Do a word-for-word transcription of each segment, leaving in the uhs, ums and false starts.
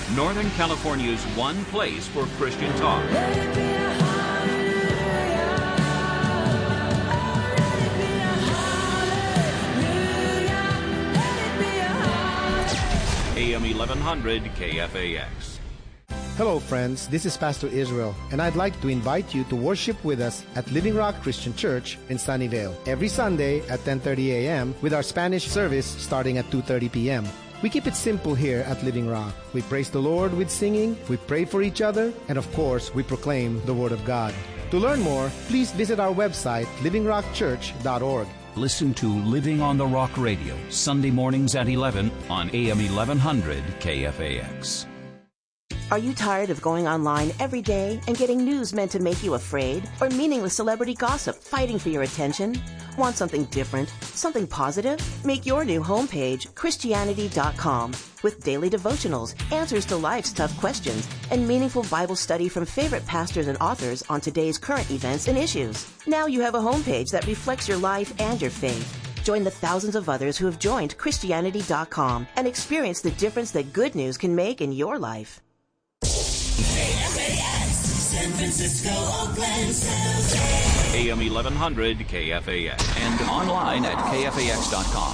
Northern California's one place for Christian talk. A M eleven hundred K F A X. Hello friends, this is Pastor Israel, and I'd like to invite you to worship with us at Living Rock Christian Church in Sunnyvale every Sunday at ten thirty a.m. with our Spanish service starting at two thirty p.m. We keep it simple here at Living Rock. We praise the Lord with singing, we pray for each other, and of course, we proclaim the Word of God. To learn more, please visit our website, living rock church dot org. Listen to Living on the Rock Radio, Sunday mornings at eleven on A M eleven hundred K F A X. Are you tired of going online every day and getting news meant to make you afraid? Or meaningless celebrity gossip fighting for your attention? Want something different? Something positive? Make your new homepage Christianity dot com with daily devotionals, answers to life's tough questions, and meaningful Bible study from favorite pastors and authors on today's current events and issues. Now you have a homepage that reflects your life and your faith. Join the thousands of others who have joined Christianity dot com and experience the difference that good news can make in your life. San Francisco, Oakland, San Jose. A M eleven hundred K F A X and online at K F A X dot com.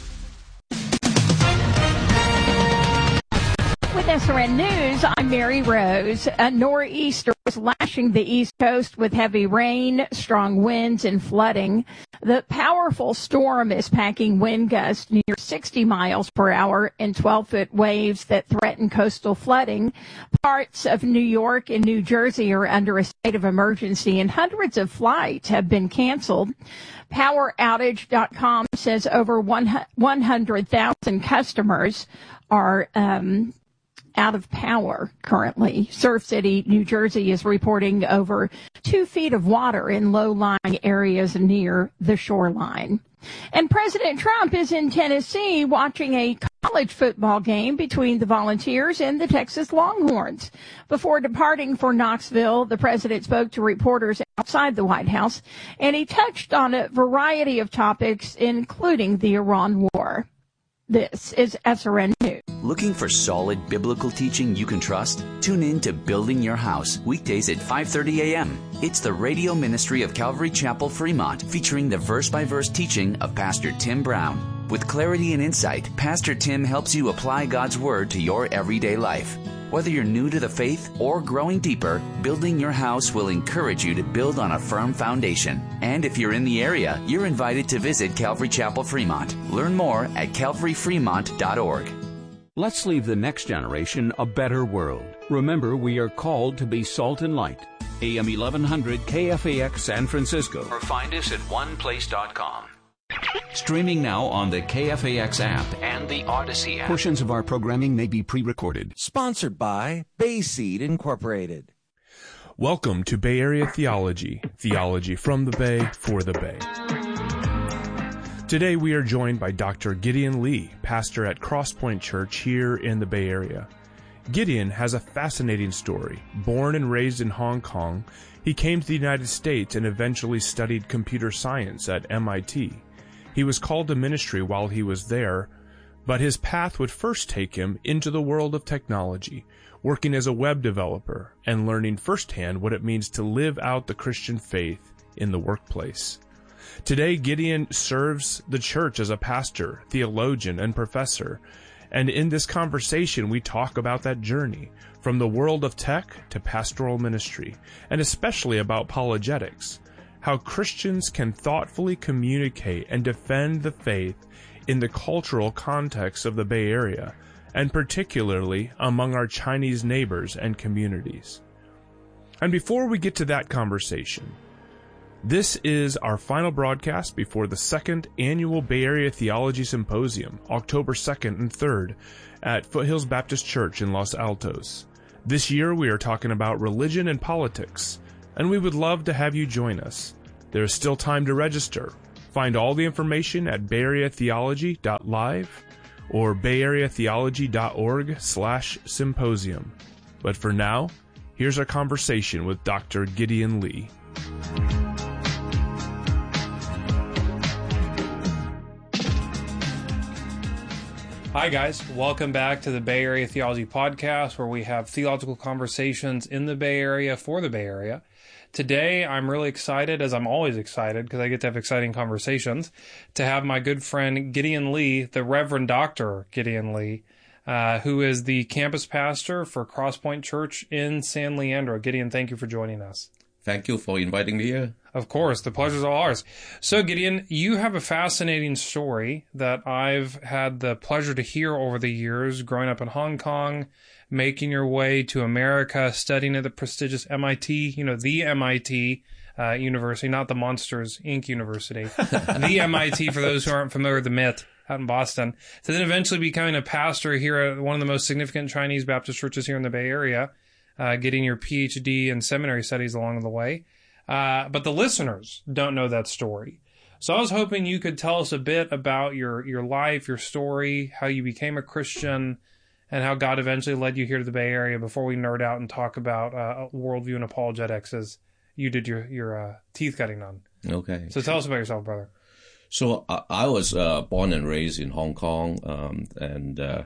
With S R N News, I'm Mary Rose. A nor'easter is lashing the East Coast with heavy rain, strong winds, and flooding. The powerful storm is packing wind gusts near sixty miles per hour and twelve-foot waves that threaten coastal flooding. Parts of New York and New Jersey are under a state of emergency, and hundreds of flights have been canceled. Power Outage dot com says over one hundred thousand customers are um out of power currently. Surf City, New Jersey is reporting over two feet of water in low-lying areas near the shoreline. And President Trump is in Tennessee watching a college football game between the Volunteers and the Texas Longhorns. Before departing for Knoxville, the president spoke to reporters outside the White House, and he touched on a variety of topics, including the Iran war. This is S R N News. Looking for solid biblical teaching you can trust? Tune in to Building Your House, weekdays at five thirty a.m. It's the radio ministry of Calvary Chapel, Fremont, featuring the verse-by-verse teaching of Pastor Tim Brown. With clarity and insight, Pastor Tim helps you apply God's Word to your everyday life. Whether you're new to the faith or growing deeper, Building Your House will encourage you to build on a firm foundation. And if you're in the area, you're invited to visit Calvary Chapel, Fremont. Learn more at calvary fremont dot org. Let's leave the next generation a better world. Remember, we are called to be salt and light. A M eleven hundred K F A X San Francisco. Or find us at one place dot com. Streaming now on the K F A X app and the Odyssey app. Portions of our programming may be pre-recorded. Sponsored by Bayseed Incorporated. Welcome to Bay Area Theology. Theology from the Bay, for the Bay. Today we are joined by Doctor Gideon Lee, pastor at Crosspoint Church here in the Bay Area. Gideon has a fascinating story. Born and raised in Hong Kong, he came to the United States and eventually studied computer science at M I T. He was called to ministry while he was there, but his path would first take him into the world of technology, working as a web developer and learning firsthand what it means to live out the Christian faith in the workplace. Today, Gideon serves the church as a pastor, theologian, and professor, and in this conversation we talk about that journey, from the world of tech to pastoral ministry, and especially about apologetics. How Christians can thoughtfully communicate and defend the faith in the cultural context of the Bay Area, and particularly among our Chinese neighbors and communities. And before we get to that conversation, this is our final broadcast before the second annual Bay Area Theology Symposium, October second and third, at Foothills Baptist Church in Los Altos. This year we are talking about religion and politics, and we would love to have you join us. There is still time to register. Find all the information at bay area theology dot live or bay area theology dot org slash symposium. But for now, here's our conversation with Doctor Gideon Lee. Hi, guys. Welcome back to the Bay Area Theology Podcast, where we have theological conversations in the Bay Area for the Bay Area. Today, I'm really excited, as I'm always excited, because I get to have exciting conversations, to have my good friend Gideon Lee, the Reverend Doctor Gideon Lee, uh, who is the campus pastor for Crosspoint Church in San Leandro. Gideon, thank you for joining us. Thank you for inviting me here. Of course, the pleasure's all ours. So, Gideon, you have a fascinating story that I've had the pleasure to hear over the years, growing up in Hong Kong, making your way to America, studying at the prestigious M I T, you know, the M I T uh, University, not the Monsters, Incorporated. University, the M I T, for those who aren't familiar with the M I T, out in Boston. So then eventually becoming a pastor here at one of the most significant Chinese Baptist churches here in the Bay Area, uh, getting your P H D in seminary studies along the way. Uh, but the listeners don't know that story. So I was hoping you could tell us a bit about your, your life, your story, how you became a Christian, and how God eventually led you here to the Bay Area before we nerd out and talk about uh, worldview and apologetics as you did your, your uh, teeth cutting on. Okay. So tell us about yourself, brother. So I, I was uh, born and raised in Hong Kong, um, and uh,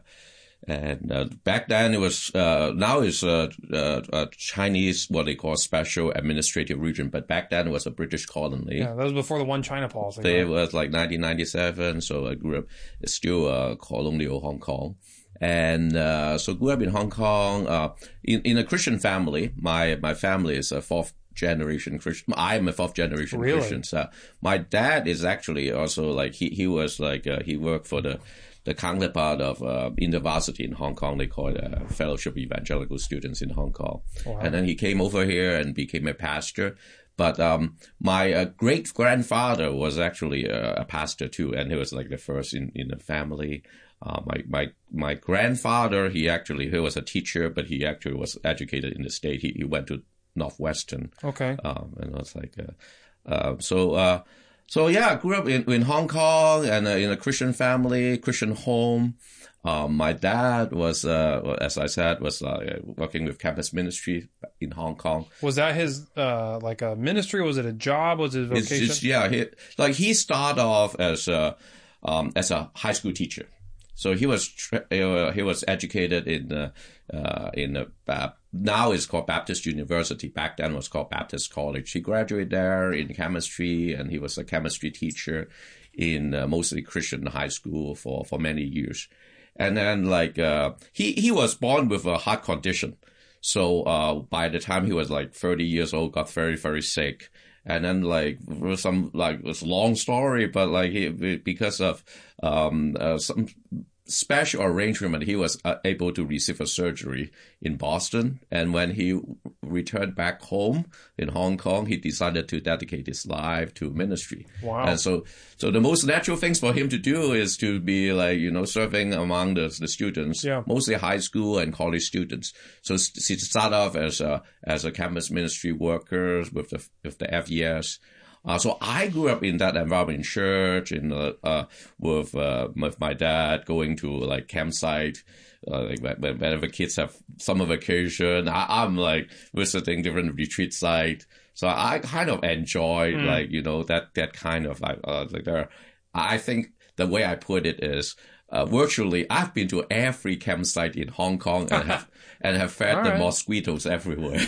and uh, back then it was uh, now it's a, a, a Chinese, what they call special administrative region, but back then it was a British colony. Yeah, that was before the One China policy. It right? was like nineteen ninety-seven, so I grew up. It's still uh, colonial Hong Kong. And uh, so grew up in Hong Kong, uh, in, in a Christian family. My my family is a fourth generation Christian. I'm a fourth generation really? Christian. So my dad is actually also like, he, he was like, uh, he worked for the, the counterpart of uh, university in Hong Kong. They call it uh, Fellowship of Evangelical Students in Hong Kong. Wow. And then he came over here and became a pastor. But um my uh, great-grandfather was actually a, a pastor too, and he was like the first in, in the family. Uh, my, my, my grandfather, he actually, he was a teacher, but he actually was educated in the state. He, he went to Northwestern. Okay. Um, and it was like, uh, uh, so, uh, so yeah, I grew up in, in Hong Kong and uh, in a Christian family, Christian home. Um, my dad was, uh, as I said, was uh, working with campus ministry in Hong Kong. Was that his, uh, like a ministry? Was it a job? Was it a vocation? It's, it's, yeah, he, like he started off as a, um, as a high school teacher. So he was uh, he was educated in uh, uh, in a, uh, now it's called Baptist University. Back then it was called Baptist College. He graduated there in chemistry, and he was a chemistry teacher in uh, mostly Christian high school for, for many years. And then like uh, he he was born with a heart condition. So uh, by the time he was like thirty years old, got very very sick. And then, like, some, like, it's a long story, but, like, he, because of, um, uh, some special arrangement, he was uh, able to receive a surgery in Boston. And when he returned back home in Hong Kong, he decided to dedicate his life to ministry. Wow. And so, so the most natural things for him to do is to be like, you know, serving among the, the students, yeah. mostly high school and college students. So he started off as a, as a campus ministry worker with the, with the F E S. Uh, so I grew up in that environment in church, in uh, uh with uh with my dad going to like campsite. Uh, like whenever kids have summer vacation, I, I'm like visiting different retreat sites. So I kind of enjoyed mm. like you know that that kind of like uh, like there. I think the way I put it is uh, virtually I've been to every campsite in Hong Kong and have and have fed All the right. mosquitoes everywhere.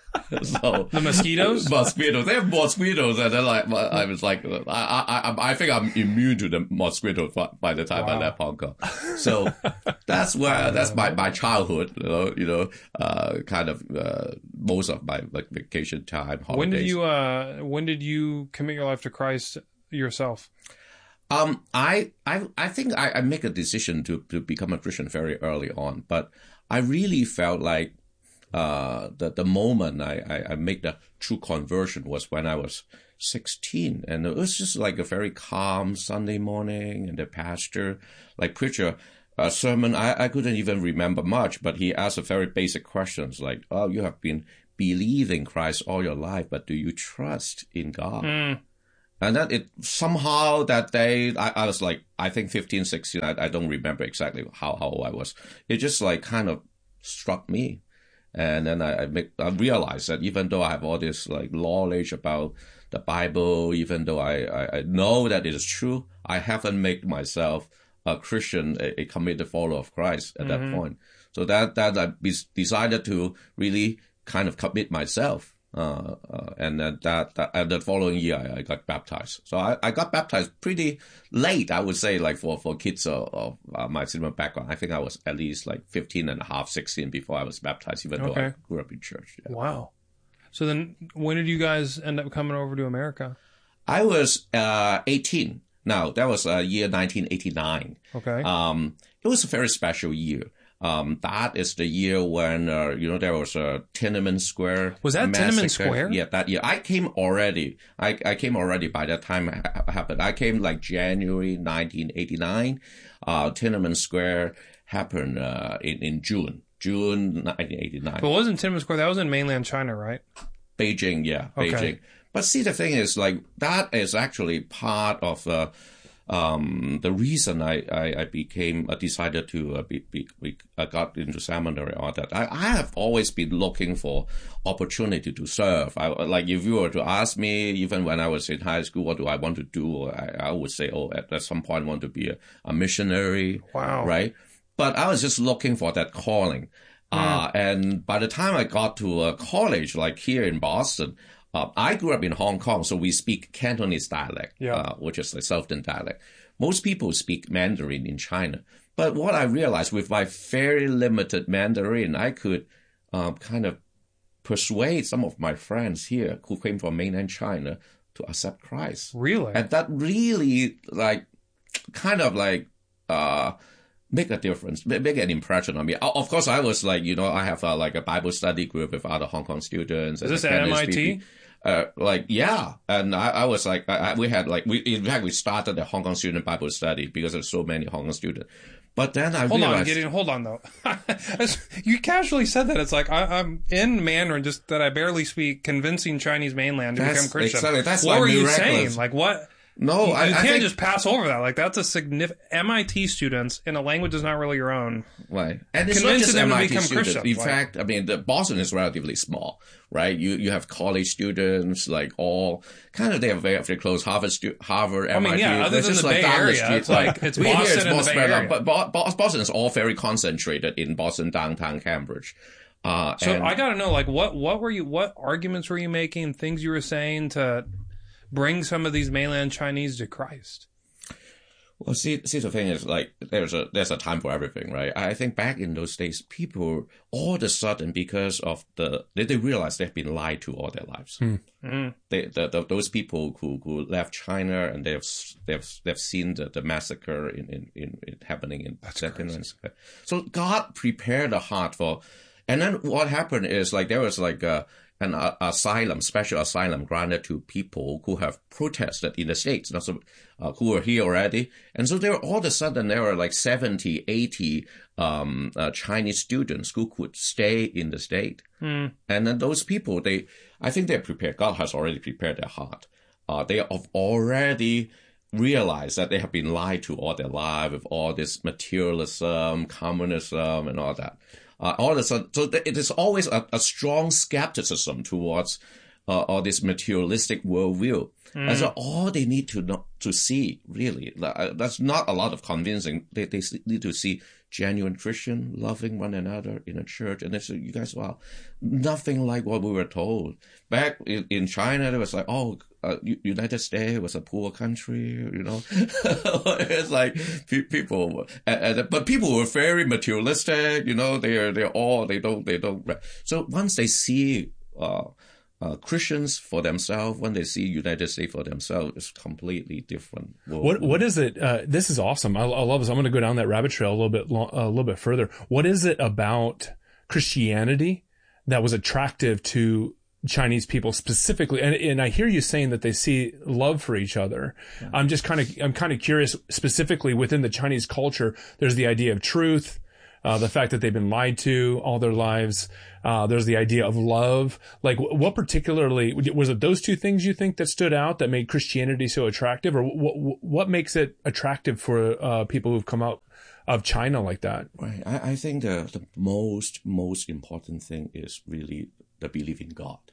So the mosquitoes, mosquitoes, they have mosquitoes, and then like I was like, I I I think I'm immune to the mosquitoes by the time wow. I left Hong Kong. So that's where that's my my childhood, you know, you know, uh, kind of uh, most of my like vacation time. Holidays. When did you uh when did you commit your life to Christ yourself? Um, I I I think I, I make a decision to to become a Christian very early on, but I really felt like. Uh, the, the moment I, I, I made the true conversion was when I was sixteen. And it was just like a very calm Sunday morning, and the pastor, like preacher, a sermon, I, I couldn't even remember much, but he asked a very basic questions like, oh, you have been believing Christ all your life, but do you trust in God? Mm. And then it somehow that day, I, I was like, I think fifteen, sixteen, I, I don't remember exactly how, how old I was. It just like kind of struck me. And then I, I, make, I realized that even though I have all this like knowledge about the Bible, even though I, I, I know that it is true, I haven't made myself a Christian, a, a committed follower of Christ at Mm-hmm. that point. So that, that I be, decided to really kind of commit myself. Uh, uh, and then that, that, and the following year I, I got baptized. So I, I got baptized pretty late, I would say, like for, for kids of, of uh, my similar background. I think I was at least like fifteen and a half, sixteen before I was baptized, even Okay. though I grew up in church. Yeah. Wow. So then when did you guys end up coming over to America? I was, uh, eighteen. Now, that was uh, year nineteen eighty-nine. Okay. Um, it was a very special year. Um, that is the year when, uh, you know, there was a Tiananmen Square. Was that massacre. Tiananmen Square? Yeah, that year. I came already. I, I came already by that time it ha- happened. I came like January nineteen eighty-nine. Uh, Tiananmen Square happened, uh, in, in June. June nineteen eighty-nine. But wasn't Tiananmen Square, that was in mainland China, right? Beijing, yeah, Okay. Beijing. But see, the thing is, like, that is actually part of, uh, um, the reason I, I, I became, I decided to, uh, be, be, be, I got into seminary, all that. I, I have always been looking for opportunity to serve. I, like, if you were to ask me, even when I was in high school, what do I want to do? I, I would say, oh, at, at some point I want to be a, a missionary. Wow. Right? But I was just looking for that calling. Uh, and by the time I got to a college, like here in Boston, uh, I grew up in Hong Kong, so we speak Cantonese dialect, Yeah. uh, which is the Southern dialect. Most people speak Mandarin in China. But what I realized with my very limited Mandarin, I could um, kind of persuade some of my friends here who came from mainland China to accept Christ. Really? And that really, like, kind of like, uh, make a difference, make make an impression on me. Of course, I was like, you know, I have a, like a Bible study group with other Hong Kong students. Is and this the at Cantonese M I T? people. Uh, like, yeah. And I, I was like, I, I- we had like, we, in fact, we started the Hong Kong student Bible study because there's so many Hong Kong students. But then I Hold realized. on, Gideon, hold on though. You casually said that. It's like, I, I'm in Mandarin, just that I barely speak convincing Chinese mainland to That's- become Christian. exactly, that's what like were you miraculous. saying? Like, what? No, you, I, you I can't think, just pass over that. Like, that's a significant M I T students in a language that's not really your own. right. And it's not Convincing just them to M I T become students. Christians, In like- fact, I mean, the Boston is relatively small, right? You you have college students, like all kind of, they are very, very close. Harvard, stu- Harvard, I mean, M I T. yeah, other There's than just the like Bay down the Area, street, it's like- it's we here Boston it's and more the Bay spread out, Area. but Bo- Bo- Boston is all very concentrated in Boston, downtown Cambridge. Uh, So and I gotta know, like, what, what were you, what arguments were you making, things you were saying to bring some of these mainland Chinese to Christ? Well, see, see, the thing is, like, there's a there's a time for everything, right? I think back in those days, people all of a sudden, because of the, they, they realize they've been lied to all their lives. Mm. They, the, the, those people who, who left China and they've they've they've seen the, the massacre in, in, in, in happening in second and second. So God prepared a heart for, and then what happened is, like, there was like a an uh, asylum, special asylum granted to people who have protested in the States, not so, uh, who were here already. And so there, all of a sudden, there were like seventy, eighty um, uh, Chinese students who could stay in the state. Mm. And then those people, they, I think they're prepared. God has already prepared their heart. Uh, they have already realized that they have been lied to all their life with all this materialism, communism, and all that. Uh, all of a sudden, so it is always a, a strong skepticism towards uh, all this materialistic worldview. Mm. And so all they need to know, to see, really, uh, that's not a lot of convincing. They, they need to see genuine Christian loving one another in a church. And they say, you guys, wow, nothing like what we were told. Back in, in China, there was like, oh, uh, United States was a poor country, you know. It's like pe- people, uh, uh, but people were very materialistic, you know. They're they're all they don't they don't. So once they see uh, uh, Christians for themselves, when they see United States for themselves, it's completely different. World. What what is it? Uh, this is awesome. I, I love this. I'm going to go down that rabbit trail a little bit lo- a little bit further. What is it about Christianity that was attractive to Chinese people specifically? And, and I hear you saying that they see love for each other. Yeah. I'm just kind of, I'm kind of curious specifically within the Chinese culture. There's the idea of truth, uh, the fact that they've been lied to all their lives. Uh, there's the idea of love. Like what particularly, was it those two things you think that stood out that made Christianity so attractive, or what, what makes it attractive for, uh, people who've come out of China like that? Right. I, I think the, the most, most important thing is really the belief in God.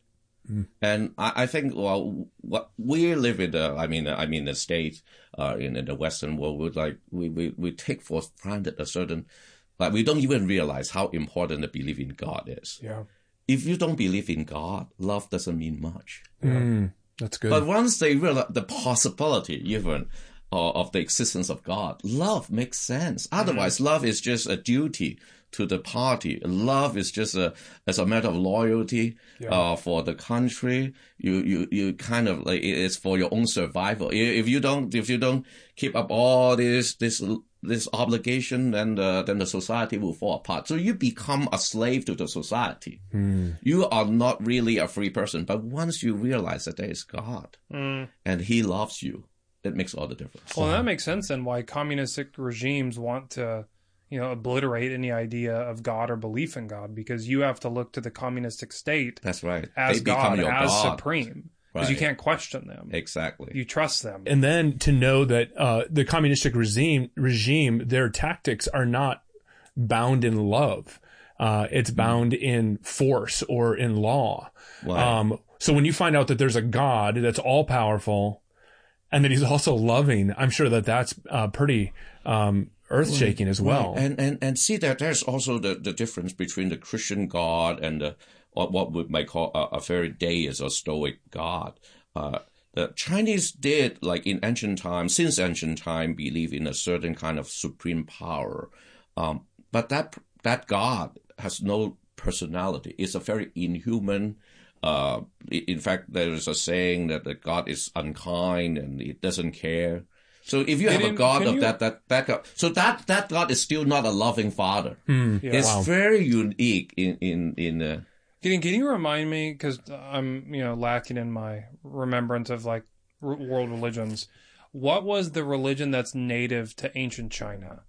Mm. And I, I think, well, what we live in the, I mean, I mean, the States, uh, in, in the Western world, we like, we, we, we take for granted a certain, like, we don't even realize how important the belief in God is. Yeah. If you don't believe in God, love doesn't mean much. Mm, that's good. But once they realize the possibility, even, uh, of the existence of God, love makes sense. Otherwise, mm. love is just a duty to the party. Love is just a, as a matter of loyalty, yeah. uh, for the country. You, you, you kind of like, it's for your own survival. If you don't, if you don't keep up all this, this, this obligation, then the, then the society will fall apart. So you become a slave to the society. Mm. You are not really a free person. But once you realize that there is God mm. and he loves you, it makes all the difference. Well, that makes sense then why communistic regimes want to, you know, obliterate any idea of God or belief in God, because you have to look to the communistic state. That's right. As they God, your as God. Supreme. Because right. you can't question them. Exactly. You trust them. And then to know that uh, the communistic regime, regime, their tactics are not bound in love. Uh, it's bound mm. in force or in law. Wow. Um, so when you find out that there's a God that's all powerful and that he's also loving, I'm sure that that's uh, pretty um, earth-shaking right. as well. Right. And, and, and see that there's also the, the difference between the Christian God and the what we might call a, a very deist or stoic God. Uh, the Chinese did, like in ancient times, since ancient time, believe in a certain kind of supreme power. Um, but that that God has no personality. It's a very inhuman. Uh, in fact, there is a saying that the God is unkind and it doesn't care. So if you have a God of you... that, that, that God, so that, that God is still not a loving father. Mm, yeah. It's wow. very unique in, in, in, uh, Can, can you remind me, because I'm, you know, lacking in my remembrance of, like, r- world religions, what was the religion that's native to ancient China?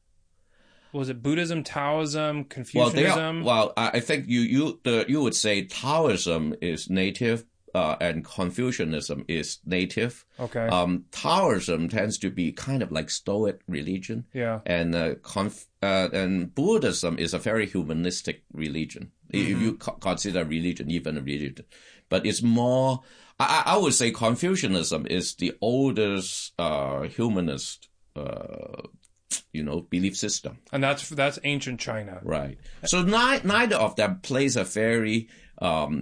Was it Buddhism, Taoism, Confucianism? Well, are, well I think you you the, you would say Taoism is native, uh, and Confucianism is native. Okay. Um, Taoism tends to be kind of like Stoic religion. Yeah. And uh, conf, uh, and Buddhism is a very humanistic religion. Mm-hmm. If you co- consider religion, even a religion, but it's more. I, I would say Confucianism is the oldest uh, humanist, uh, you know, belief system. And that's that's ancient China, right? So ni- neither of them plays a very um,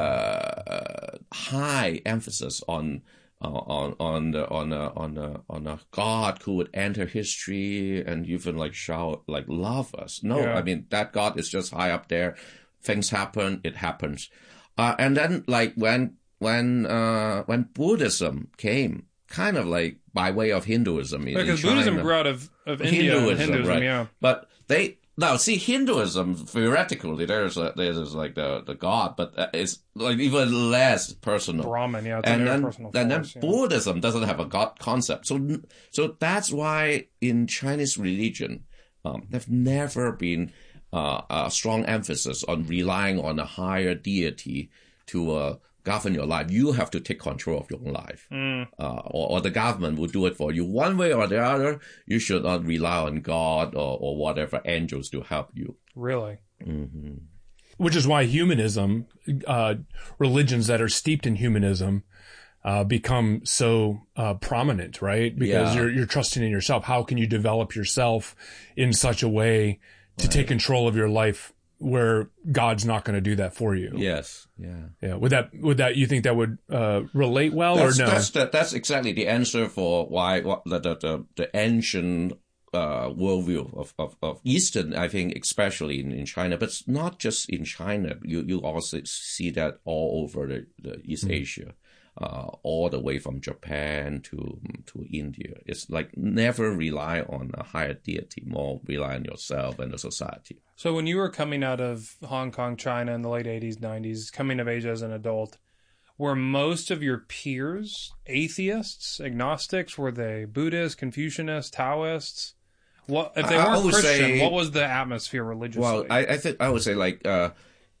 uh, high emphasis on. Uh, on on the on a on a on a God who would enter history and even like shout like love us. No, yeah. I mean that God is just high up there. Things happen, it happens, uh, and then like when when uh, when Buddhism came, kind of like by way of Hinduism, in, because in Buddhism grew out of of India, Hinduism, Hinduism right? Yeah, but they. Now, see, Hinduism, theoretically, there's a, there's like the, the God, but it's like even less personal. Brahman, yeah. It's and then, personal and force, then yeah. Buddhism doesn't have a God concept. So, so that's why in Chinese religion, um, there's never been uh, a strong emphasis on relying on a higher deity to uh, govern your life. You have to take control of your own life. Mm. Uh, or, or the government will do it for you. One way or the other, you should not rely on God or, or whatever angels to help you. Really? Mm-hmm. Which is why humanism, uh, religions that are steeped in humanism, uh, become so, uh, prominent, right? Because Yeah. you're, you're trusting in yourself. How can you develop yourself in such a way to Right. take control of your life where God's not going to do that for you? Yes. Yeah. Yeah. Would that, would that, you think that would, uh, relate well That's, or no? that's, the, that's exactly the answer for why what, the, the, the, the ancient uh, worldview of, of, of Eastern, I think, especially in, in China, but it's not just in China. You you also see that all over the, the East mm-hmm. Asia, uh, all the way from Japan to to India. It's like never rely on a higher deity, more rely on yourself and the society. So when you were coming out of Hong Kong, China in the late eighties, nineties, coming of age as an adult, were most of your peers atheists, agnostics? Were they Buddhists, Confucianists, Taoists? What if they weren't Christian? Say, what was the atmosphere religiously? Well, I, I think I would say like uh,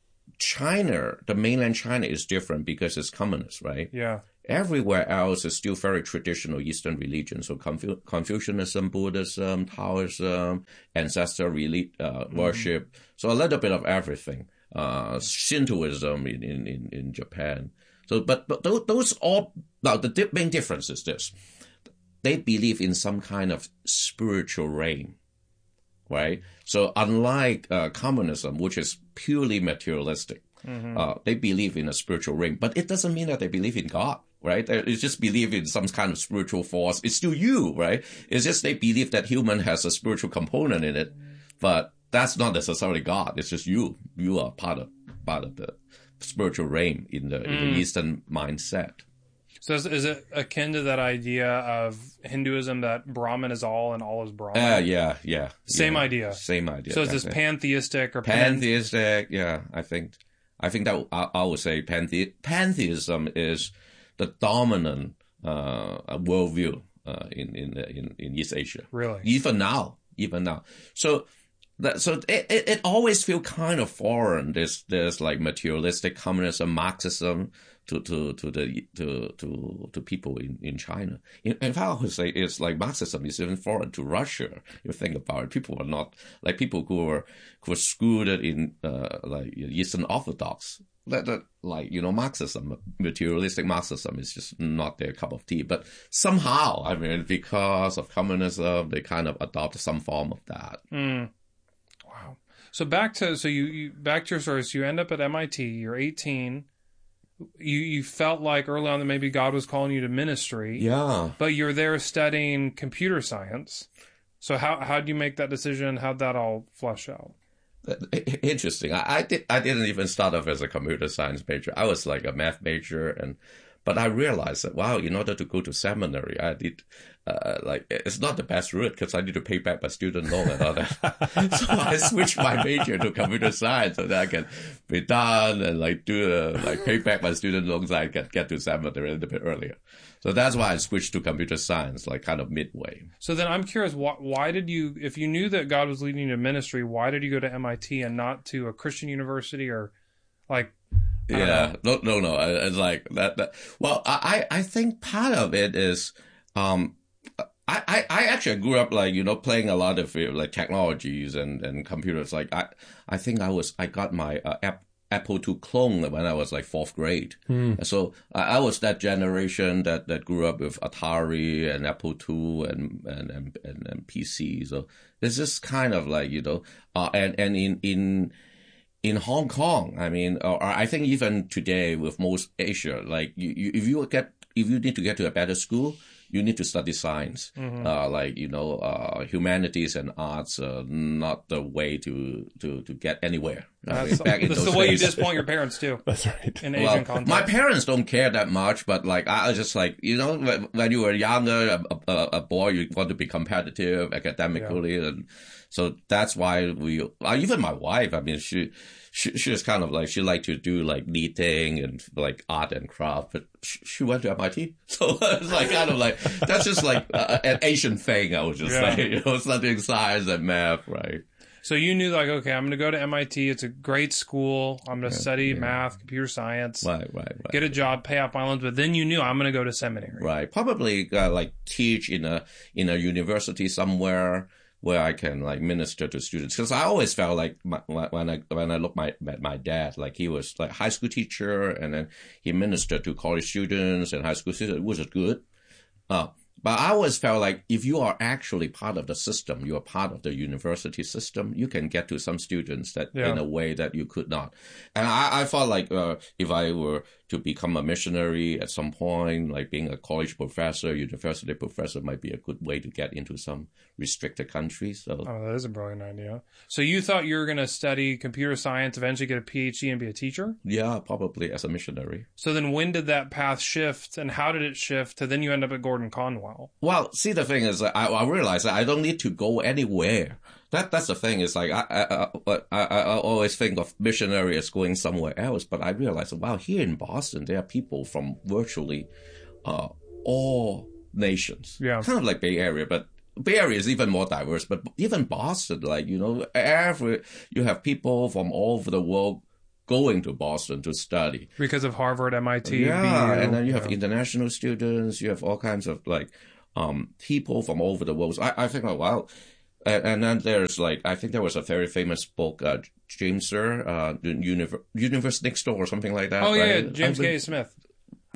China, the mainland China is different because it's communist, right? Yeah. Everywhere else is still very traditional Eastern religion. So Confu- Confucianism, Buddhism, Taoism, ancestor relig- uh, mm. worship. So a little bit of everything. Uh, Shintoism in, in, in, in Japan. So, but, but those, those all, now the di- main difference is this. They believe in some kind of spiritual reign, right? So unlike uh, communism, which is purely materialistic, mm-hmm. uh, they believe in a spiritual reign, but it doesn't mean that they believe in God, right? They just believe in some kind of spiritual force. It's still you, right? It's just they believe that human has a spiritual component in it, but that's not necessarily God. It's just you. You are part of part of the spiritual reign in the, mm. in the Eastern mindset. So is, is it akin to that idea of Hinduism that Brahman is all and all is Brahman? Uh, yeah, yeah. Same yeah. idea. Same idea. So is this pantheistic or pantheistic? Pan- yeah, I think I think that I, I would say panthe- pantheism is the dominant uh, worldview uh, in in, in in East Asia. Really, even now, even now. So. That, so it, it, it always feels kind of foreign. There's, there's like materialistic communism, Marxism to, to, to the, to, to, to people in, in China. In, in fact, I would say it's like Marxism is even foreign to Russia. If you think about it, people are not, like people who were, who were schooled in, uh, like Eastern Orthodox. That, that, like, you know, Marxism, materialistic Marxism is just not their cup of tea. But somehow, I mean, because of communism, they kind of adopt some form of that. Mm. So back to so you, you back to your story. So you end up at M I T. You're eighteen. You you felt like early on that maybe God was calling you to ministry. Yeah. But you're there studying computer science. So how how do you make that decision? How'd that all flesh out? Interesting. I, I did. I didn't even start off as a computer science major. I was like a math major, and but I realized that wow, in order to go to seminary, I did. Uh, like, it's not the best route because I need to pay back my student loan and all that. So I switched my major to computer science so that I can be done and like do, uh, like pay back my student loans. So I can get to seminary a little bit earlier. So that's why I switched to computer science, like kind of midway. So then I'm curious, why, why did you, if you knew that God was leading you to ministry, why did you go to M I T and not to a Christian university or like, I yeah, no, no, no. It's like that, that. Well, I, I think part of it is, um, I, I actually grew up like, you know, playing a lot of like technologies and, and computers. Like I, I think I was, I got my uh, app, Apple two clone when I was like fourth grade. Hmm. So I, I was that generation that, that grew up with Atari and Apple two and, and, and, and, and P C. So it's just kind of like, you know, uh, and, and in, in, in Hong Kong, I mean, or I think even today with most Asia, like you, you, if you get, if you need to get to a better school, you need to study science, mm-hmm. uh, like, you know, uh, humanities and arts are not the way to, to, to get anywhere. That's, I mean, back in that's those the way days. You disappoint your parents too. That's right. In well, Asian context. My parents don't care that much, but like, I was just like, you know, when, when you were younger, a, a, a boy, you want to be competitive academically. Yeah. And so that's why we, uh, even my wife, I mean, she, She, she was kind of like, she liked to do like knitting and like art and craft, but she, she went to M I T. So it's like kind of like, that's just like uh, an Asian thing, I was just yeah. saying, you know, studying science and math, right? So you knew like, okay, I'm going to go to M I T. It's a great school. I'm going to yeah, study yeah. math, computer science, right, right, right, get a job, pay off my loans. But then you knew I'm going to go to seminary. Right. Probably uh, like teach in a, in a university somewhere where I can like minister to students. Cause I always felt like my, when I, when I looked my, at my dad, like he was like high school teacher and then he ministered to college students and high school students, which is good. Uh, But I always felt like if you are actually part of the system, you are part of the university system, you can get to some students that yeah. in a way that you could not. And I, I felt like uh, if I were to become a missionary at some point, like being a college professor, university professor might be a good way to get into some restricted countries. So. Oh, that is a brilliant idea. So you thought you were going to study computer science, eventually get a P H D and be a teacher? Yeah, probably as a missionary. So then when did that path shift and how did it shift to then you end up at Gordon Conwell? Well, see, the thing is, I, I realized that I don't need to go anywhere. That That's the thing. Is like, I, I, I, I always think of missionary as going somewhere else, but I realized, wow, here in Boston, there are people from virtually uh, all nations. Yeah. Kind of like Bay Area, but Bay Area is even more diverse, but even Boston, like, you know, every, you have people from all over the world going to Boston to study. Because of Harvard, M I T, yeah, B U. And then you have yeah. international students, you have all kinds of like um people from all over the world. So I, I think, like, wow. And, and then there's like, I think there was a very famous book, uh, James Sir, uh, Universe, Universe Next Door or something like that. Oh, right? yeah, James K. Smith.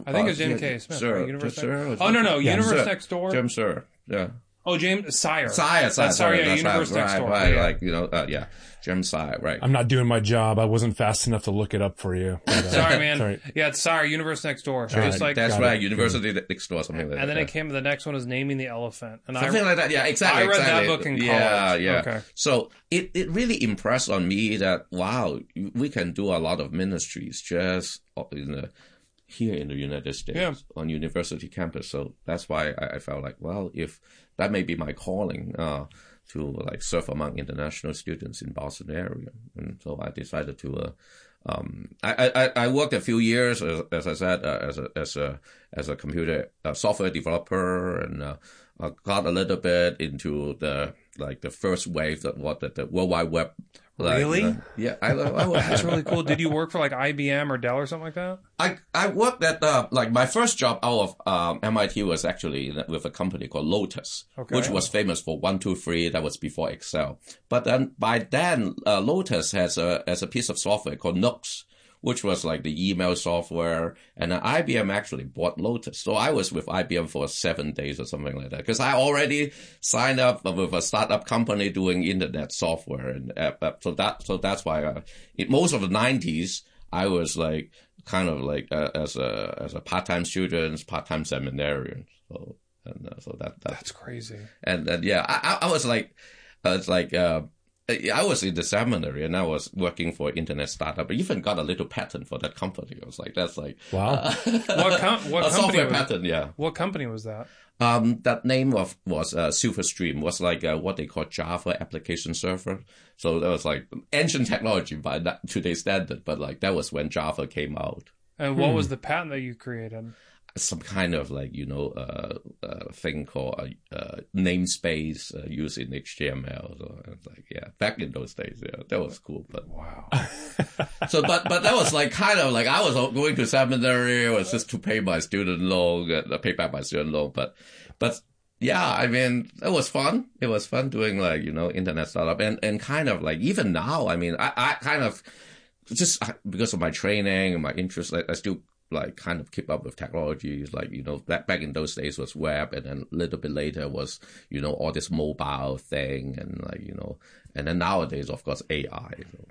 I think uh, it's James yeah, K. Smith. Sir, Right? Universe Sir, Next... Oh, no, no. yeah, Universe Sir. Next Door. James Sir. Yeah. Oh, James Sire. Sire, Sire, That's, sorry, yeah, that's Universe right, Next Door. Right, right, yeah. like, you know, uh, yeah, Jim Sire, right. I'm not doing my job. I wasn't fast enough to look it up for you. But, uh, sorry, man. Sorry. Yeah, it's Sire, Universe Next Door. So Right, just like, that's right, it. University Next Door, something like that. and then yeah. it came, the next one is Naming the Elephant. And Something I, like that, yeah, exactly. I read exactly. that book in college. Yeah, yeah. Okay. So it, it really impressed on me that, wow, we can do a lot of ministries just in the, here in the United States yeah. on university campus. So that's why I, I felt like, well, if that may be my calling, uh, to like serve among international students in Boston area. And so I decided to, uh, um, I, I, I worked a few years, as, as I said, uh, as a, as a, as a computer uh, software developer, and, uh, I got a little bit into the, like the first wave that what the, the World Wide Web. Like, really? Uh, yeah. I, I, I, That's really cool. Did you work for like I B M or Dell or something like that? I, I worked at, uh, like my first job out of, um, M I T was actually with a company called Lotus, okay. which was famous for one, two, three. That was before Excel. But then by then, uh, Lotus has a, has a piece of software called Nooks, which was like the email software. And then I B M actually bought Lotus. So I was with I B M for seven days or something like that. Because I already signed up with a startup company doing internet software. And uh, so that so that's why uh, in most of the nineties, I was like kind of like uh, as a as a part-time student, part-time seminarian. So and uh, so that, that that's crazy. And, and yeah, I, I was like, uh, it's like, uh, I was in the seminary and I was working for an internet startup. I even got a little patent for that company. I was like, that's like, wow. Uh, what com- what a company software was, patent, yeah. What company was that? Um, that name of was uh, Silverstream, was like uh, what they call Java application server. So that was like ancient technology by that, today's standard, but like that was when Java came out. And what hmm. was the patent that you created? Some kind of like, you know, uh, uh thing called a uh, namespace uh, used in H T M L. So it's like, yeah, back in those days, yeah, that was cool. But wow. so, but but that was like kind of like I was going to seminary. It was just to pay my student loan, uh, pay back my student loan. But but yeah, I mean, it was fun. It was fun doing like, you know, internet startup and and kind of like even now. I mean, I I kind of just because of my training and my interest, like I still. like kind of keep up with technologies, like, you know, back, back in those days was web, and then a little bit later was, you know, all this mobile thing, and like, you know, and then nowadays, of course, A I. So,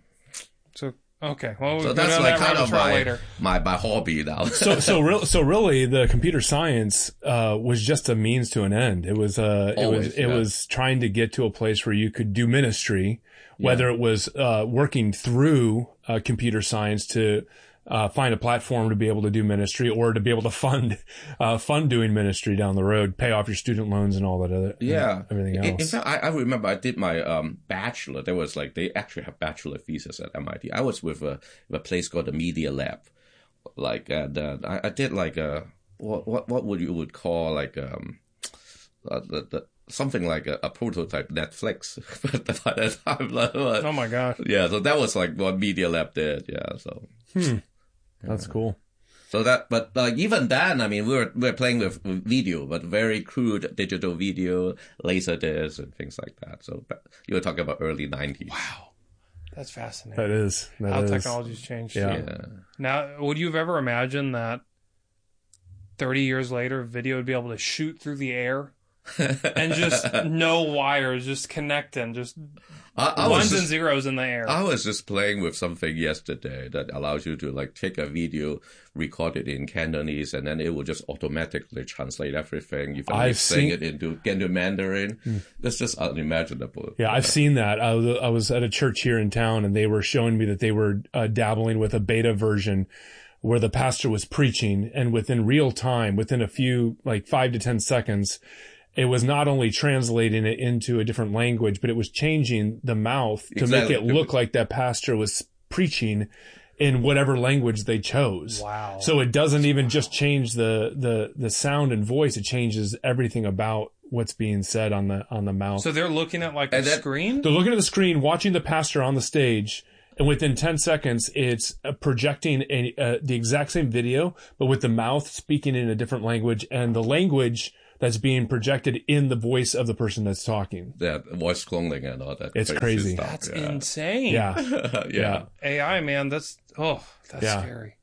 so okay. Well, we'll so that's like that kind of my, later. my, my hobby now. so, so, re- so really the computer science, uh, was just a means to an end. It was, uh, it Always, was, it yeah. was trying to get to a place where you could do ministry, whether yeah. it was, uh, working through, uh, computer science to, Uh, find a platform to be able to do ministry, or to be able to fund, uh, fund doing ministry down the road, pay off your student loans and all that other, yeah, everything else. In, in fact, I, I remember I did my, um, bachelor. There was like, they actually have bachelor thesis at M I T. I was with a, with a place called the Media Lab. Like, and, uh, I, I did like a, what, what, what would you would call like, um, uh, the, the, something like a, a prototype Netflix. By that time, like, oh my gosh. Yeah. So that was like what Media Lab did. Yeah. So. Hmm. That's cool. So that, but like even then, I mean, we were we were playing with video, but very crude digital video, laser discs, and things like that. So you were talking about early nineties. Wow, that's fascinating. That is that how is. technology's changed. Yeah. yeah. Now, would you have ever imagined that thirty years later, video would be able to shoot through the air and just no wires, just connecting, just I, I ones just, and zeros in the air? I was just playing with something yesterday that allows you to like take a video, record it in Cantonese, and then it will just automatically translate everything. You can sing it into, into Mandarin. Hmm. That's just unimaginable. Yeah, I've seen that. I was, I was at a church here in town, and they were showing me that they were uh, dabbling with a beta version where the pastor was preaching, and within real time, within a few, like five to ten seconds, it was not only translating it into a different language, but it was changing the mouth to exactly. make it look like that pastor was preaching in whatever language they chose. Wow. So it doesn't even just change the, the, the sound and voice. It changes everything about what's being said on the, on the mouth. So they're looking at like a screen? They're looking at the screen, watching the pastor on the stage. And within ten seconds, it's uh, projecting a, uh, the exact same video, but with the mouth speaking in a different language, and the language that's being projected in the voice of the person that's talking. Yeah, voice cloning and all that. It's crazy. Stuff. That's yeah. insane. Yeah. yeah. yeah. A I, man, that's, oh, that's yeah. scary.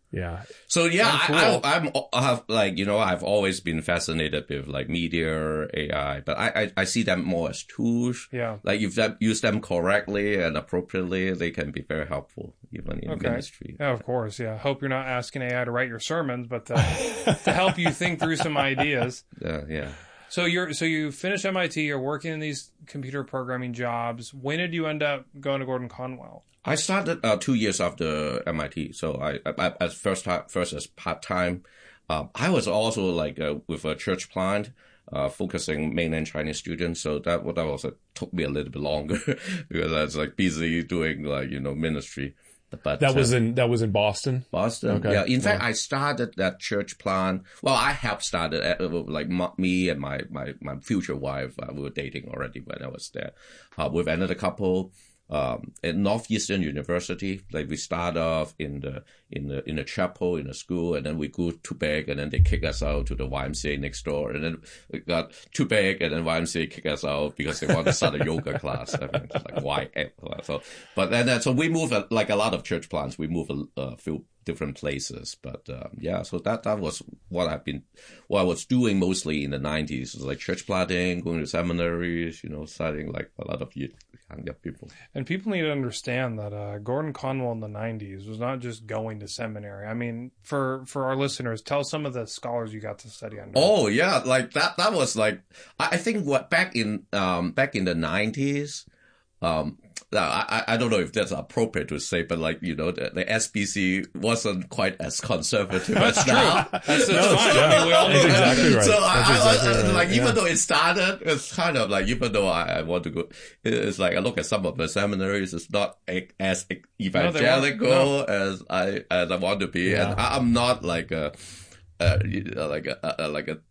Yeah. So yeah, cool. I, I, I'm I have like you know I've always been fascinated with like media, A I, but I, I, I see them more as tools. Yeah. Like if you use them correctly and appropriately, they can be very helpful even in Okay. ministry. Yeah, of course. Yeah. Hope you're not asking A I to write your sermons, but to, to help you think through some ideas. Yeah, yeah. So you're so you finished M I T. You're working in these computer programming jobs. When did you end up going to Gordon Conwell? I started uh, two years after M I T, so I, I as first time, first as part time. Um, I was also like uh, with a church plant, uh, focusing mainland Chinese students. So that what that was it took me a little bit longer because I was like busy doing like you know ministry. But that was uh, in that was in Boston. Boston, Okay. yeah. In fact, Wow. I started that church plant. Well, I helped start it. uh, Like m- me and my my my future wife, uh, we were dating already when I was there, uh, with another couple. Um, at Northeastern University, like we start off in the in the in the chapel in the school, and then we grew too big, and then they kick us out to the Y M C A next door, and then we got too big, and then Y M C A kick us out because they want to start a yoga class. I mean, it's like why? So, but then uh, so we move uh, like a lot of church plants. We move a, a few different places, but um, yeah. So that that was what I've been, what I was doing mostly in the nineties, was like church planting, going to seminaries, you know, studying like a lot of youth. Younger people. And people need to understand that uh, Gordon Conwell in the nineties was not just going to seminary. I mean, for for our listeners, tell some of the scholars you got to study under. Oh yeah, like that. That was like I I think what back in um back in the nineties. Um, I I don't know if that's appropriate to say, but like you know, the, the S B C wasn't quite as conservative as now. That's, that's no, fine. Yeah. I mean, we all know That's exactly right. So That's I, exactly I, I, right. like even Yeah. though it started, it's kind of like even though I, I want to go, it's like I look at some of the seminaries, it's not e- as evangelical No, as I as I want to be, Yeah. and I, I'm not like a, uh, like a, a like a.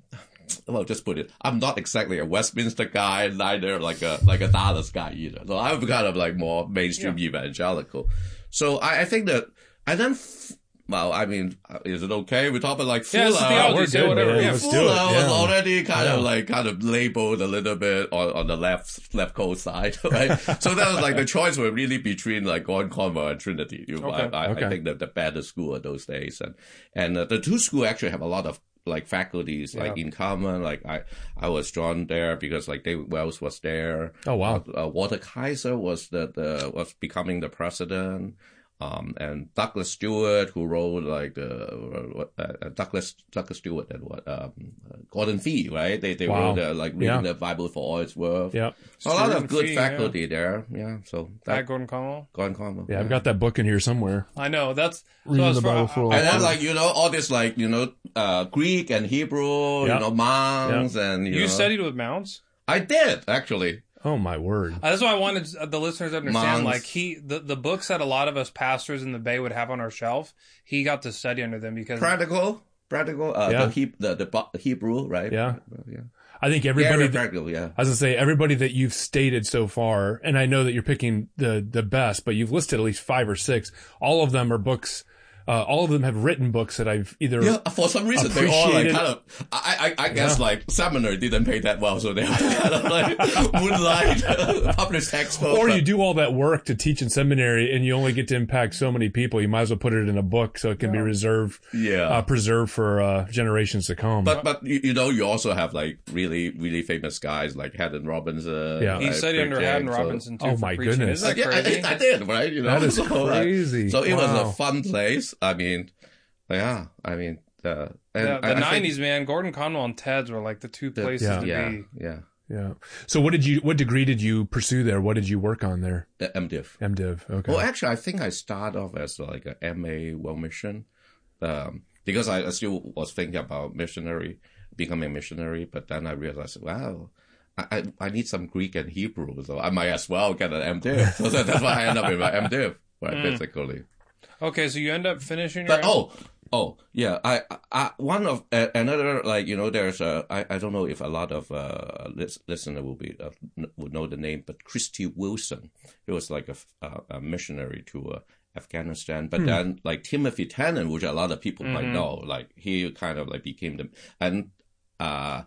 Well, just put it. I'm not exactly a Westminster guy, neither like a like a Dallas guy either. So I'm kind of like more mainstream Yeah. evangelical. So I, I think that, and then, f- well, I mean, is it okay? We're talking like Yeah, Fuller. it's theology, we're say good, whatever. man. Yeah, Let's do Fuller it. was Yeah. already kind of Yeah. like kind of labeled a little bit on, on the left left coast side, right? So that was like the choice were really between like Gordon Conwell and Trinity. You know, Okay. I, I, Okay. I think that the better school of those days, and and uh, the two schools actually have a lot of like faculties like Yeah. in common. Like I I was drawn there because like David Wells was there. Oh wow. Uh, Walter Kaiser was the, the was becoming the president. Um, and Douglas Stewart, who wrote like the, uh, uh, Douglas, Douglas Stewart and what, um, uh, Gordon Fee, right? They, they Wow. wrote, uh, like reading Yeah. the Bible for all it's worth. Yep. A lot Stewart of and good Fee, faculty there. Yeah. So At that, Gordon Conwell. Gordon Conwell. Yeah, I've got that book in here somewhere. I know that's so Reading as the far- Bible for all And then it's like, you know, all this like, you know, uh, Greek and Hebrew, Yeah. you know, monks and, you, You know. studied with Mounts. I did, actually. Oh my word. Uh, That's why I wanted the listeners to understand. Mounts. Like he, the, the books that a lot of us pastors in the Bay would have on our shelf, he got to study under them because Practical, practical, uh, Yeah. the, he, the, the Bo- Hebrew, right? Yeah. Yeah. I think everybody Very that, practical, yeah. I was gonna say everybody that you've stated so far, and I know that you're picking the the best, but you've listed at least five or six. All of them are books. Uh, all of them have written books that I've either Yeah, for some reason they all like appreciated- kind of. I I, I guess Yeah. like seminary didn't pay that well, so they have to kind of like moonlight, publish textbooks. or but- you do all that work to teach in seminary, and you only get to impact so many people. You might as well put it in a book so it can be reserved, Yeah. uh, preserved for uh, generations to come. But but you, you know you also have like really really famous guys like Haddon Robinson. Yeah. he like, studied under preaching, Haddon so- Robinson too. Oh, for my preaching. goodness. Isn't that Yeah, I, crazy? I did, right? You know, That is so, like, crazy. so it Wow. was a fun place. I mean, yeah, I mean, uh, and The, I- I the think nineties, man. Gordon Conwell and Ted's were like the two the- places Yeah. to yeah, be. yeah, Yeah. So what did you? What degree did you pursue there? What did you work on there? the MDiv. MDiv. Okay. Well, actually, I think I started off as like a M A World Mission, um, because I, I still was thinking about missionary, becoming a missionary. But then I realized, wow, I, I, I need some Greek and Hebrew, so I might as well get an MDiv. So that- that's why I ended up with my MDiv, right? Mm. Basically. Okay, so you end up finishing your. But oh, oh yeah, I, I one of uh, another like you know there's a I, I don't know if a lot of uh lis- listener will be uh, n- would know the name, but Christy Wilson, he was like a, a, a missionary to uh, Afghanistan, but Hmm. then like Timothy Tennant, which a lot of people might Mhm. know, like he kind of like became the and uh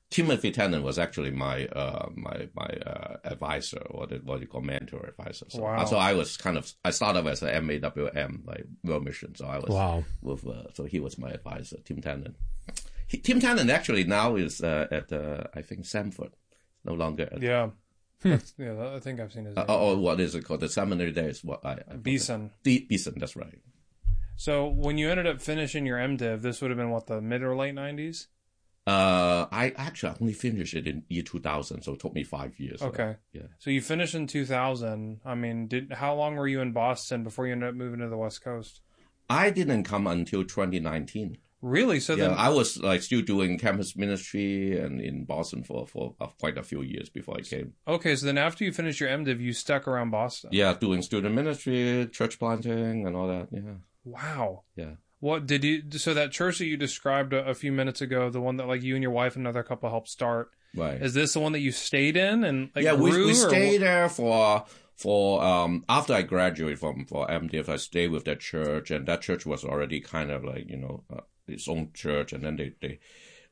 Timothy Tennant was actually my uh, my my uh, advisor, or the, what you call mentor advisor. So, wow. so I was kind of I started as an M A W M, like World Mission. So I was wow. with uh, so he was my advisor, Tim Tennant. He, Tim Tennant actually now is uh, at uh, I think Samford, no longer. At, yeah, yeah. I think I've seen his. Uh, name. oh, what is it called? The seminary there is what I. I Beeson. The Beeson, that's right. So when you ended up finishing your MDiv, this would have been what, the mid or late nineties? Uh, I actually only finished it in year two thousand, so it took me five years. Okay. So, yeah. So you finished in two thousand. I mean, did how long were you in Boston before you ended up moving to the West Coast? I didn't come until twenty nineteen. Really? So yeah, then I was like still doing campus ministry and in Boston for for uh, quite a few years before I came. Okay, so then after you finished your MDiv, you stuck around Boston. Yeah, doing student ministry, church planting, and all that. Yeah. Wow. Yeah. What did you? So that church that you described a, a few minutes ago, the one that like you and your wife and another couple helped start, right? Is this the one that you stayed in and like, yeah, we grew, we stayed what? there for for um after I graduated from for MDiv, I stayed with that church, and that church was already kind of like you know uh, its own church, and then they they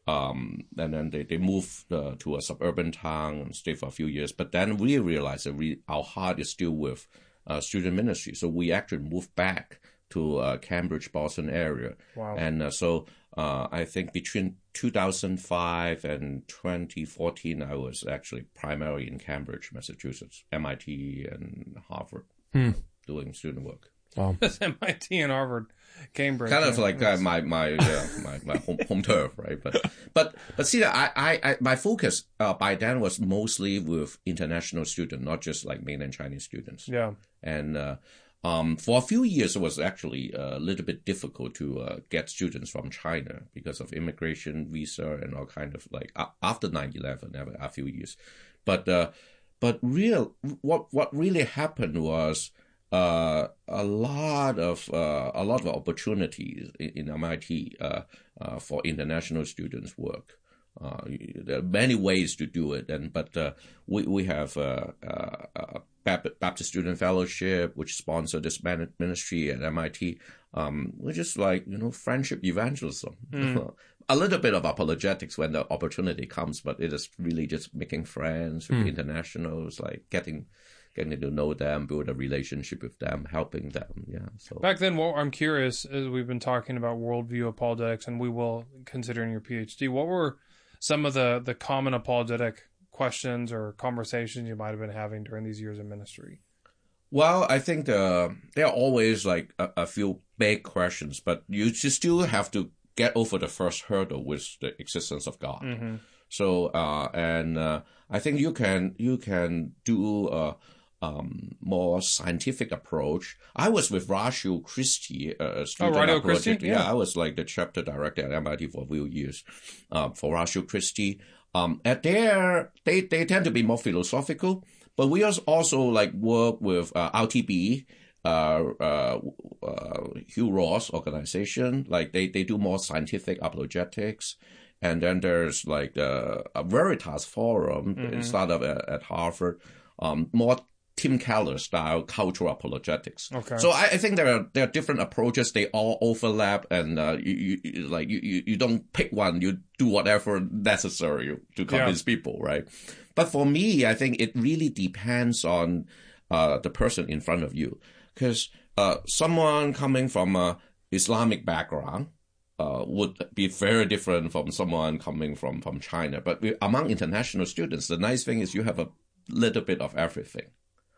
um and then they they moved uh, to a suburban town and stayed for a few years, but then we realized that we our heart is still with uh, student ministry, so we actually moved back to uh, Cambridge, Boston area. Wow. And uh, so uh, I think between two thousand five and twenty fourteen, I was actually primarily in Cambridge, Massachusetts, M I T and Harvard, hmm. doing student work. Wow. M I T and Harvard, Cambridge. Kind of like uh, my my uh, my, my home, home turf, right? But but but see, I I, I my focus uh, by then was mostly with international students, not just like mainland Chinese students. Yeah. And uh, Um, for a few years, it was actually a little bit difficult to uh, get students from China because of immigration, visa, and all kind of like uh, after nine eleven, a few years. But uh, but real what what really happened was uh, a lot of uh, a lot of opportunities in, in M I T uh, uh, for international students' work. Uh, there are many ways to do it, and but uh, we we have uh, uh, uh, Baptist Student Fellowship, which sponsored this ministry at M I T, um, which is like you know friendship evangelism, mm. a little bit of apologetics when the opportunity comes, but it is really just making friends with mm. internationals, like getting getting to know them, build a relationship with them, helping them. Yeah. So back then, well, I'm curious as we've been talking about worldview apologetics, and we will consider in your PhD, what were some of the, the common apologetic questions or conversations you might have been having during these years of ministry? Well, I think the, there are always like a, a few big questions, but you still have to get over the first hurdle with the existence of God. Mm-hmm. So, uh, and uh, I think you can you can do a um, more scientific approach. I was with Ratio Christi, a student oh, Radio project. Christi? Yeah. yeah, I was like the chapter director at M I T for a few years um, for Ratio Christi. Um, at there, they, they tend to be more philosophical, but we also like work with uh, R T B, uh, uh, uh, Hugh Ross organization. Like they, they do more scientific apologetics. And then there's like the a Veritas Forum, mm-hmm. started at, at Harvard, um, more Tim Keller style cultural apologetics. Okay. So I, I think there are there are different approaches. They all overlap, and uh, you, you like you, you you don't pick one. You do whatever necessary to convince yeah. people, right? But for me, I think it really depends on uh, the person in front of you, because uh, someone coming from a Islamic background uh, would be very different from someone coming from from China. But we, among international students, the nice thing is you have a little bit of everything.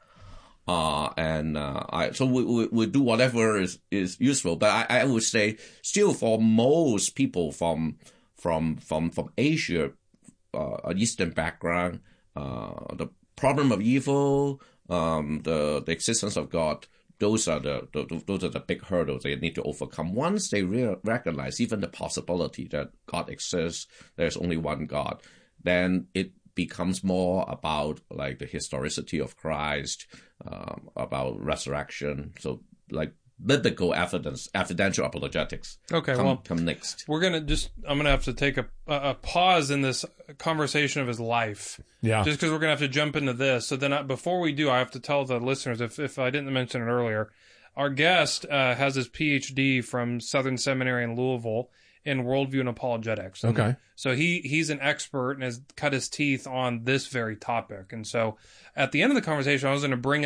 Uh, and, uh, I, so we, we, we do whatever is, is useful. But I, I would say still for most people from, from, from, from Asia, uh, Eastern background, uh, the problem of evil, um, the, the existence of God, those are the, the, those are the big hurdles they need to overcome. Once they re- recognize even the possibility that God exists, there's only one God, then it becomes more about like the historicity of Christ, um, about resurrection. So like biblical evidence, evidential apologetics. Okay, come, well, come next. We're gonna just. I'm gonna have to take a a pause in this conversation of his life. Yeah. Just because we're gonna have to jump into this. So then, I, before we do, I have to tell the listeners if if I didn't mention it earlier, our guest uh, has his P H D from Southern Seminary in Louisville. in worldview and apologetics. And okay. So he, he's an expert and has cut his teeth on this very topic. And so at the end of the conversation, I was going to bring